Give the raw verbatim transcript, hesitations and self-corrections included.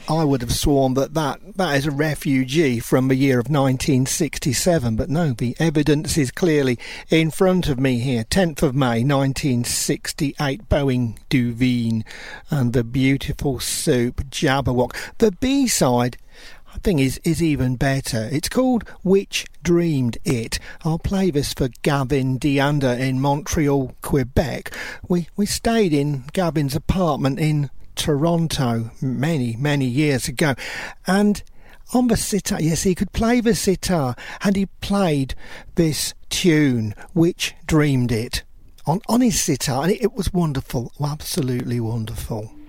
I would have sworn that, that that is a refugee from the year of nineteen sixty-seven, but no, the evidence is clearly in front of me here. tenth of May nineteen sixty-eight, Boeing Duveen and the beautiful soup Jabberwock. The B-side, I think, is, is even better. It's called Which Dreamed It. I'll play this for Gavin Deander in Montreal, Quebec. We, we stayed in Gavin's apartment in Toronto many, many years ago. And on the sitar, yes, he could play the sitar, and he played this tune, Which Dreamed It, on, on his sitar, and it, it was wonderful, absolutely wonderful.